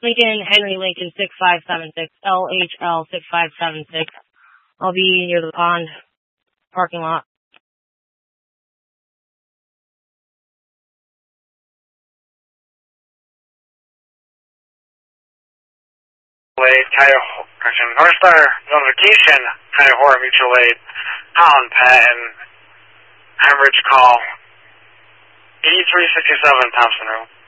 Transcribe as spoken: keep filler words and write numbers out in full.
Lincoln, Henry Lincoln, six five seven six, L H L six five seven six. I'll be near the pond parking lot. Aid, Cuyahoga, North Star notification, Cuyahoga Mutual Aid, Pound Patton, Hemorrhage call, eighty-three sixty-seven Thompson Road.